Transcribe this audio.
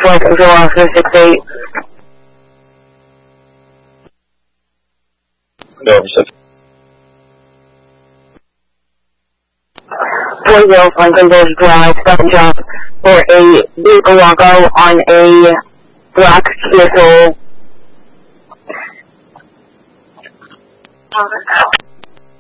4 Control Officer 68. No, 405 Control Drive, stop and shop for a vehicle walkout on a black Kia Soul.